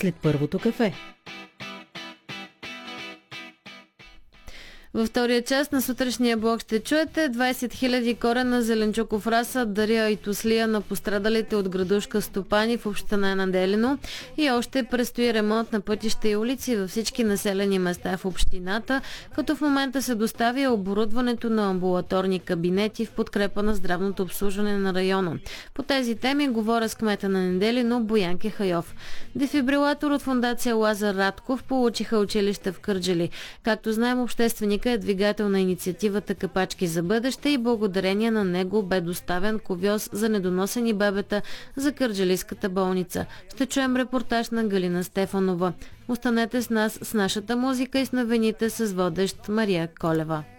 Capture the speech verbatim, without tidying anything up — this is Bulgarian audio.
след първото кафе. Във втория част на сутрешния блок ще чуете двайсет хиляди корена зеленчуков раса даря и туслия на пострадалите от градушка стопани в община Неделино и още предстои ремонт на пътища и улици във всички населени места в общината, като в момента се доставя оборудването на амбулаторни кабинети в подкрепа на здравното обслужване на района. По тези теми говоря с кмета на Неделино Боян Кехайов. Дефибрилатор от фондация Лазар Радков получиха училища в Кърджали. Както знаем, общественик е двигател на инициативата Капачки за бъдеще и благодарение на него бе доставен ковьоз за недоносени бебета за кърджалийската болница. Ще чуем репортаж на Галина Стефанова. Останете с нас с нашата музика и с новините с водещ Мария Колева.